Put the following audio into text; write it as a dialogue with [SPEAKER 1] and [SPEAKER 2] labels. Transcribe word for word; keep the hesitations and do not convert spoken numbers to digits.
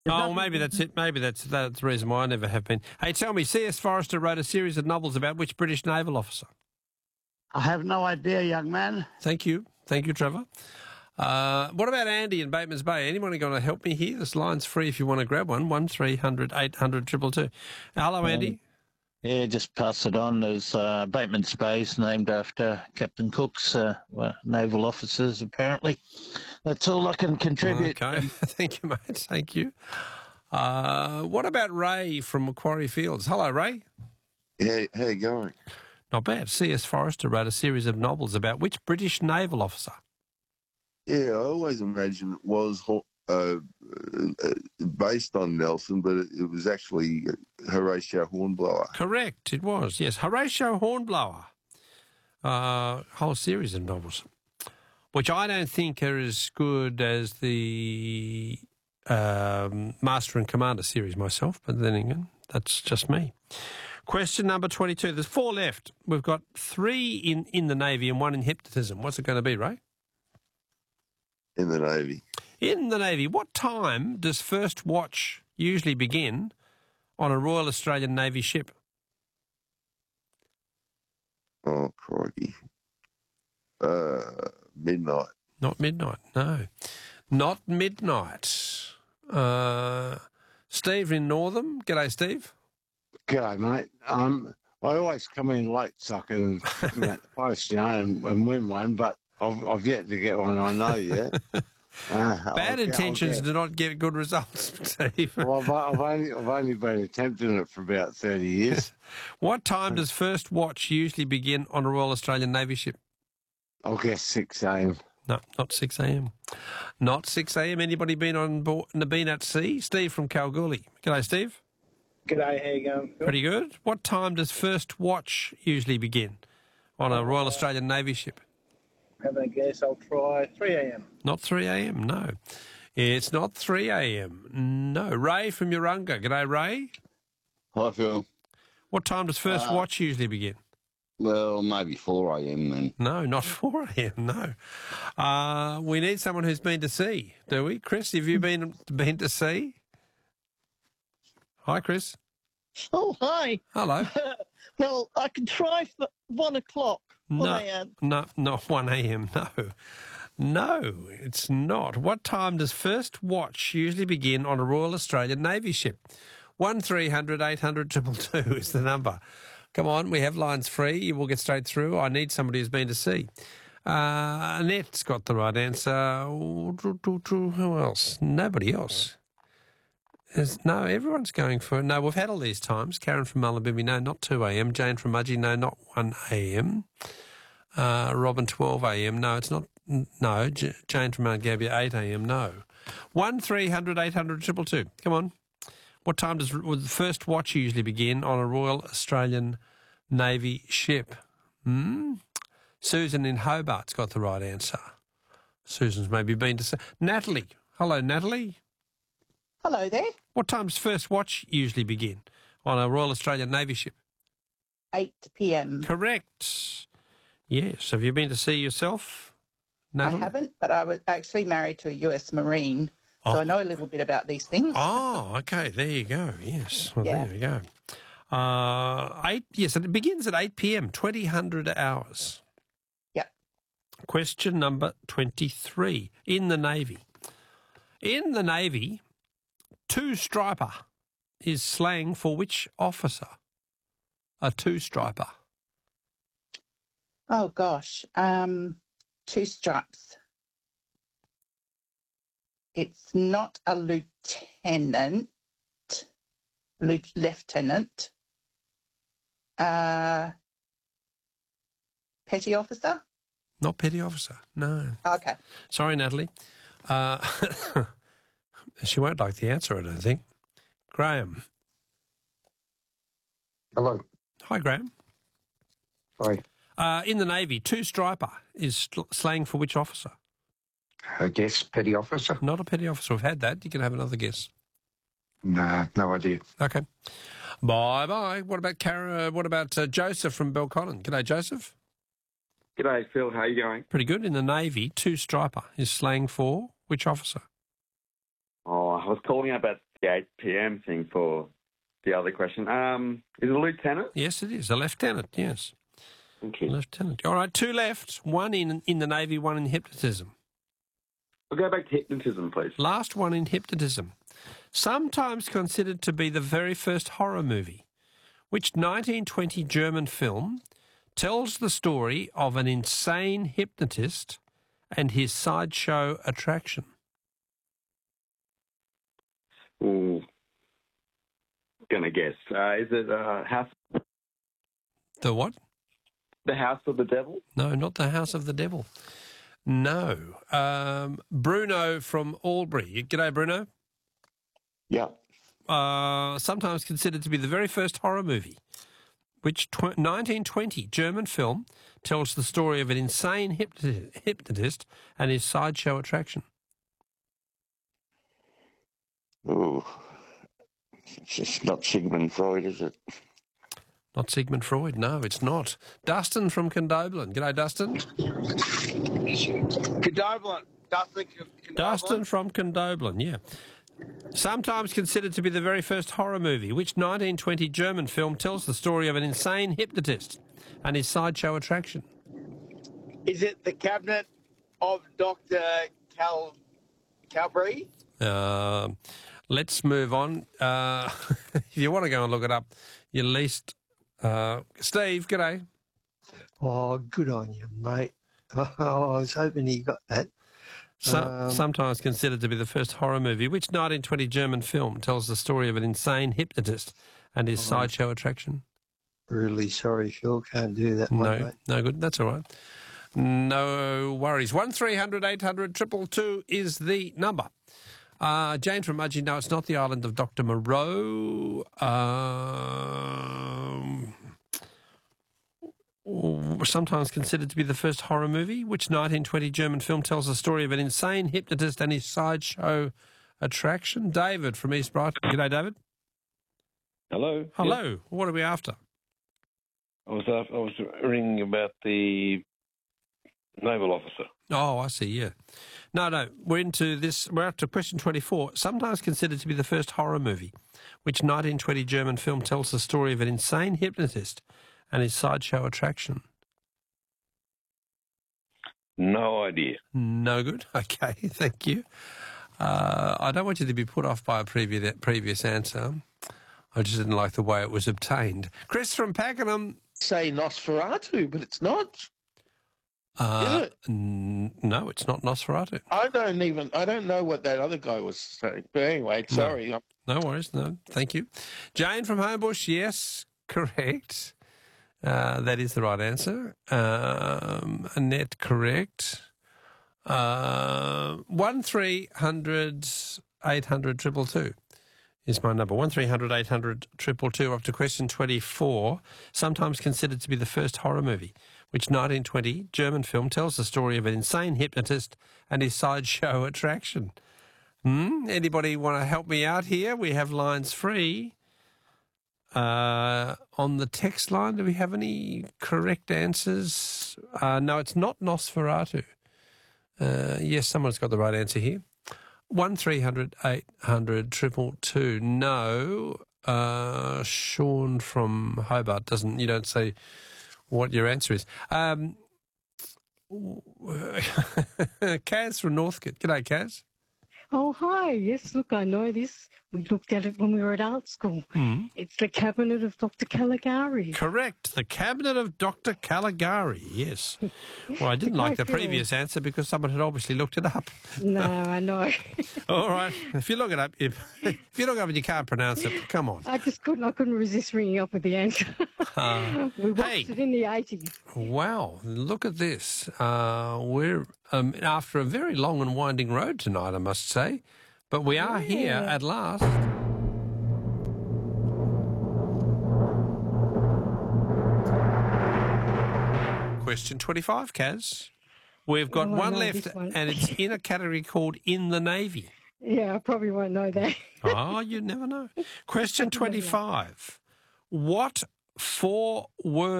[SPEAKER 1] Oh, well, maybe that's it. Maybe that's that's the reason why I never have been. Hey, tell me, C S Forrester wrote a series of novels about which British naval officer?
[SPEAKER 2] I have no idea, young man.
[SPEAKER 1] Thank you. Thank you, Trevor. Uh, what about Andy in Bateman's Bay? Anyone going to help me here? This line's free if you want to grab one. one three hundred eight hundred two two two. Hello, Andy.
[SPEAKER 3] Um, yeah, just pass it on. There's uh, Bateman's Bay is named after Captain Cook's uh, well, naval officers, apparently. That's all I can contribute.
[SPEAKER 1] Okay. Thank you, mate. Thank you. Uh, what about Ray from Macquarie Fields? Hello, Ray.
[SPEAKER 4] Yeah, how you going?
[SPEAKER 1] Not bad. C S Forrester wrote a series of novels about which British naval officer?
[SPEAKER 4] Yeah, I always imagined it was uh, uh, based on Nelson, but it, it was actually Horatio Hornblower.
[SPEAKER 1] Correct, it was, yes. Horatio Hornblower. Uh, whole series of novels, which I don't think are as good as the um, Master and Commander series myself, but then again, that's just me. Question number twenty-two. There's four left. We've got three in, in the Navy and one in hypnotism. What's it going to be, Ray?
[SPEAKER 4] In the Navy.
[SPEAKER 1] In the Navy. What time does first watch usually begin on a Royal Australian Navy ship?
[SPEAKER 4] Oh, crikey. Uh, midnight.
[SPEAKER 1] Not midnight, no. Not midnight. Uh, Steve in Northam. G'day, Steve.
[SPEAKER 2] G'day, mate. Um, I always come in late, sucker, and at the post, you know, and, and win one, but I've, I've yet to get one, I know yet. Uh,
[SPEAKER 1] Bad
[SPEAKER 2] I'll
[SPEAKER 1] intentions
[SPEAKER 2] get,
[SPEAKER 1] do not get good results, Steve.
[SPEAKER 2] Well, I've, I've, only, I've only been attempting it for about thirty years.
[SPEAKER 1] What time does first watch usually begin on a Royal Australian Navy ship?
[SPEAKER 2] I'll guess six a m.
[SPEAKER 1] No, not six a m. Not six a m. Anybody been on board, been at sea? Steve from Kalgoorlie. G'day, Steve.
[SPEAKER 5] G'day, how you going? Phil?
[SPEAKER 1] Pretty good. What time does first watch usually begin on a Royal Australian Navy ship?
[SPEAKER 5] Having a guess, I'll try three a m.
[SPEAKER 1] Not three a m, no. It's not three a m. No. Ray from Urunga. G'day, Ray.
[SPEAKER 6] Hi, Phil.
[SPEAKER 1] What time does first
[SPEAKER 6] Uh,
[SPEAKER 1] watch usually begin?
[SPEAKER 6] Well, maybe four a m then.
[SPEAKER 1] No, not four a m, no. Uh, we need someone who's been to sea, do we? Chris, have you been been to sea? Hi, Chris.
[SPEAKER 7] Oh, hi.
[SPEAKER 1] Hello.
[SPEAKER 7] Well, I can try for one o'clock.
[SPEAKER 1] No,
[SPEAKER 7] one a m.
[SPEAKER 1] no, not one a m, no. No, it's not. What time does first watch usually begin on a Royal Australian Navy ship? one three hundred eight hundred two two two is the number. Come on, we have lines free. You will get straight through. I need somebody who's been to sea. Uh, Annette's got the right answer. Who else? Nobody else. There's, no, everyone's going for... No, we've had all these times. Karen from Mullumbimby, no, not two a m. Jane from Mudgee, no, not one a m. Uh, Robin, twelve a m. No, it's not... No. J- Jane from Mount Gambier, eight a m. No. one three hundred eight hundred two two two. Come on. What time does the first watch usually begin on a Royal Australian Navy ship? Hmm? Susan in Hobart's got the right answer. Susan's maybe been to... Natalie. Hello, Natalie.
[SPEAKER 8] Hello there.
[SPEAKER 1] What time does first watch usually begin on a Royal Australian Navy ship?
[SPEAKER 8] eight p m.
[SPEAKER 1] Correct. Yes. Have you been to sea yourself, Natalie?
[SPEAKER 8] I haven't, but I was actually married to a U S Marine, so
[SPEAKER 1] Oh.
[SPEAKER 8] I know a little bit about these things.
[SPEAKER 1] Oh, okay. There you go. Yes. Well,
[SPEAKER 8] Yeah.
[SPEAKER 1] there you go. Uh, eight. Yes, and it begins at eight p m, twenty hundred hours.
[SPEAKER 8] Yeah.
[SPEAKER 1] Question number twenty-three. In the Navy. In the Navy, two-striper is slang for which officer? A two-striper.
[SPEAKER 8] Oh, gosh. Um, two stripes. It's not a lieutenant, lieu- lieutenant, uh, petty officer?
[SPEAKER 1] Not petty officer, no.
[SPEAKER 8] Okay.
[SPEAKER 1] Sorry, Natalie. Uh, she won't like the answer, I don't think. Graham.
[SPEAKER 9] Hello.
[SPEAKER 1] Hi, Graham.
[SPEAKER 9] Hi.
[SPEAKER 1] Uh, in the Navy, two-striper is sl- slang for which officer?
[SPEAKER 9] I guess petty officer?
[SPEAKER 1] Not a petty officer. We've had that. You can have another guess.
[SPEAKER 9] Nah, no idea.
[SPEAKER 1] Okay. Bye-bye. What about Cara, uh, What about uh, Joseph from Belconnen? G'day, Joseph.
[SPEAKER 10] G'day, Phil. How you going?
[SPEAKER 1] Pretty good. In the Navy, two-striper is slang for which officer?
[SPEAKER 10] Oh, I was calling about the eight p.m. thing for the other question. Um, is it a lieutenant?
[SPEAKER 1] Yes, it is. A lieutenant, yes.
[SPEAKER 10] Okay.
[SPEAKER 1] Lieutenant. All right, two left. One in, in the Navy, one in hypnotism.
[SPEAKER 10] We'll go back to hypnotism, please.
[SPEAKER 1] Last one in hypnotism. Sometimes considered to be the very first horror movie, which nineteen twenty German film tells the story of an insane hypnotist and his sideshow attraction.
[SPEAKER 10] Ooh. Gonna guess. Uh, is it uh, House?
[SPEAKER 1] The what?
[SPEAKER 10] The House of the Devil?
[SPEAKER 1] No, not the House of the Devil. No. Um, Bruno from Albury. G'day, Bruno.
[SPEAKER 2] Yeah.
[SPEAKER 1] Uh, sometimes considered to be the very first horror movie, which tw- nineteen twenty German film tells the story of an insane hypnotist, hypnotist and his sideshow attraction.
[SPEAKER 6] Oh, it's just not Sigmund Freud, is it?
[SPEAKER 1] Not Sigmund Freud. No, it's not. Dustin from Condobolin. G'day, Dustin.
[SPEAKER 5] Condobolin. Dustin. Condobolin.
[SPEAKER 1] Dustin from Condobolin, yeah. Sometimes considered to be the very first horror movie, which nineteen twenty German film tells the story of an insane hypnotist and his sideshow attraction.
[SPEAKER 5] Is it the cabinet of Doctor Cal Calbury?
[SPEAKER 1] Uh, let's move on. Uh, if you want to go and look it up, you least... Uh, Steve, g'day.
[SPEAKER 11] Oh, good on you, mate. Oh, I was hoping he got that.
[SPEAKER 1] So,
[SPEAKER 11] Um,
[SPEAKER 1] sometimes considered to be the first horror movie, which nineteen twenty German film tells the story of an insane hypnotist and his
[SPEAKER 11] Oh.
[SPEAKER 1] sideshow attraction.
[SPEAKER 11] Really sorry, Phil. Can't do that one,
[SPEAKER 1] No,
[SPEAKER 11] mate.
[SPEAKER 1] no good. That's all right. No worries. One three hundred eight hundred triple two is the number. Uh, Jane from Mudgee, no, it's not the island of Doctor Moreau. Um, sometimes considered to be the first horror movie, which nineteen twenty German film tells the story of an insane hypnotist and his sideshow attraction. David from East Brighton. G'day, David.
[SPEAKER 12] Hello.
[SPEAKER 1] Hello.
[SPEAKER 12] Yeah.
[SPEAKER 1] What are we after?
[SPEAKER 12] I was uh, I was ringing about the naval officer.
[SPEAKER 1] Oh, I see, yeah. No, no, we're into this, we're up to question twenty-four. Sometimes considered to be the first horror movie, which nineteen twenty German film tells the story of an insane hypnotist and his sideshow attraction.
[SPEAKER 12] No idea.
[SPEAKER 1] No good. Okay, thank you. Uh, I don't want you to be put off by a previous previous answer. I just didn't like the way it was obtained. Chris from Pakenham.
[SPEAKER 3] Say Nosferatu, but it's not.
[SPEAKER 1] Uh,
[SPEAKER 3] Is it?
[SPEAKER 1] n- no, it's not Nosferatu.
[SPEAKER 3] I don't even. I don't know what that other guy was saying. But anyway,
[SPEAKER 1] No.
[SPEAKER 3] sorry. I'm-
[SPEAKER 1] No worries. No, thank you. Jane from Homebush, yes, correct. Uh, that is the right answer. Um, Annette, correct. Uh, one three hundred eight hundred triple two is my number. One three hundred eight hundred triple two. Up to question twenty-four. Sometimes considered to be the first horror movie, which nineteen twenty German film tells the story of an insane hypnotist and his sideshow attraction. Hmm? Anybody want to help me out here? We have lines free. Uh, on the text line, do we have any correct answers? Uh, no, it's not Nosferatu. Uh, yes, someone's got the right answer here. One three hundred eight hundred triple two. No. Uh, Sean from Hobart doesn't. You don't say what your answer is. Um, Kaz from Northcote. G'day, Kaz.
[SPEAKER 13] Oh, hi. Yes, look, I know this. We looked at it when we were at art school.
[SPEAKER 1] Mm.
[SPEAKER 13] It's the cabinet of Doctor Caligari.
[SPEAKER 1] Correct. The cabinet of Doctor Caligari, yes. Well, I didn't like the
[SPEAKER 13] Great
[SPEAKER 1] previous answer because someone had obviously looked it up.
[SPEAKER 13] No, I know.
[SPEAKER 1] All right. If you look it up, if, if you look it up and you can't pronounce it, come on.
[SPEAKER 13] I just couldn't, I couldn't resist ringing up with the answer.
[SPEAKER 1] Uh,
[SPEAKER 13] we watched
[SPEAKER 1] hey.
[SPEAKER 13] it in the eighties.
[SPEAKER 1] Wow, look at this. Uh, we're um, after a very long and winding road tonight, I must say. But we are here at last. Question twenty-five, Kaz. We've got
[SPEAKER 13] Oh, I
[SPEAKER 1] one
[SPEAKER 13] know
[SPEAKER 1] left,
[SPEAKER 13] this one.
[SPEAKER 1] and it's in a category called In the Navy.
[SPEAKER 13] Yeah, I probably won't know that.
[SPEAKER 1] Oh, you never know. Question twenty-five. What four words